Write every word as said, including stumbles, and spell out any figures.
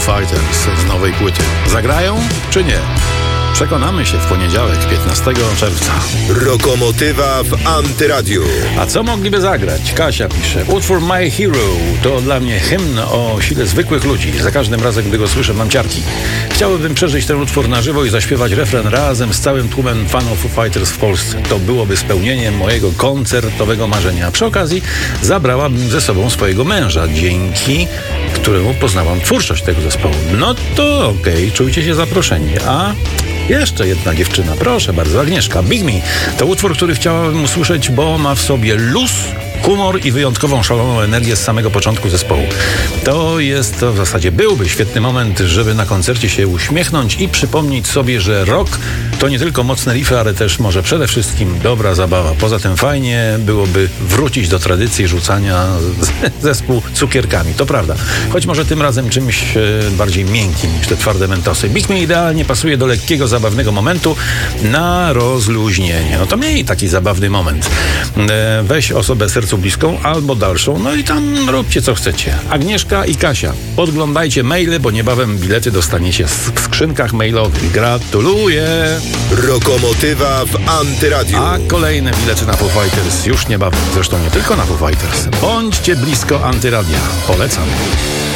Fighters z nowej płyty. Zagrają czy nie? Przekonamy się w poniedziałek, piętnastego czerwca. Rokomotywa w Antyradiu. A co mogliby zagrać? Kasia pisze. Utwór My Hero to dla mnie hymn o sile zwykłych ludzi. Za każdym razem, gdy go słyszę, mam ciarki. Chciałbym przeżyć ten utwór na żywo i zaśpiewać refren razem z całym tłumem fanów Foo Fighters w Polsce. To byłoby spełnieniem mojego koncertowego marzenia. Przy okazji zabrałabym ze sobą swojego męża, dzięki któremu poznałam twórczość tego zespołu. No to okej, okay, czujcie się zaproszeni. A jeszcze jedna dziewczyna, proszę bardzo, Agnieszka. Big Me to utwór, który chciałabym usłyszeć, bo ma w sobie luz, humor i wyjątkową, szaloną energię z samego początku zespołu. To jest, to w zasadzie byłby świetny moment, żeby na koncercie się uśmiechnąć i przypomnieć sobie, że rock to nie tylko mocne riffy, ale też może przede wszystkim dobra zabawa. Poza tym fajnie byłoby wrócić do tradycji rzucania zespół cukierkami. To prawda. Choć może tym razem czymś e, bardziej miękkim niż te twarde mentosy. Big Me idealnie pasuje do lekkiego, zabawnego momentu na rozluźnienie. No to miej taki zabawny moment. E, weź osobę sercu bliską albo dalszą, no i tam róbcie co chcecie. Agnieszka i Kasia, podglądajcie maile, bo niebawem bilety dostaniecie w skrzynkach mailowych. Gratuluję! Rokomotywa w Antyradiu. A kolejne bilety na Foo Fighters już niebawem. Zresztą nie tylko na Foo Fighters. Bądźcie blisko Antyradia. Polecam.